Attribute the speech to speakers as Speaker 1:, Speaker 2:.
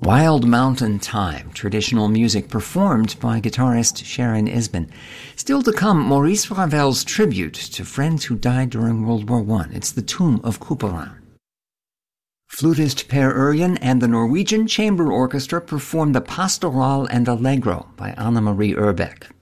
Speaker 1: Wild Mountain Time, traditional music performed by guitarist Sharon Isbin. Still to come, Maurice Ravel's tribute to friends who died during World War I. It's the Tomb of Couperin. Flutist Per Urjan and the Norwegian Chamber Orchestra perform the Pastoral and Allegro by Anna Marie Urbeck.